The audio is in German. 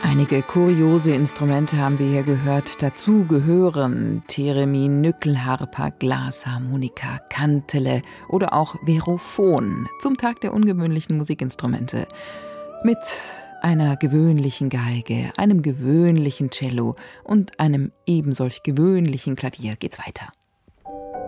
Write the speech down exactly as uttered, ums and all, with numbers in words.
Einige kuriose Instrumente haben wir hier gehört. Dazu gehören Theremin, Nyckelharpa, Glasharmonika, Kantele oder auch Verophon zum Tag der ungewöhnlichen Musikinstrumente. Mit einer gewöhnlichen Geige, einem gewöhnlichen Cello und einem ebensolch gewöhnlichen Klavier geht's weiter.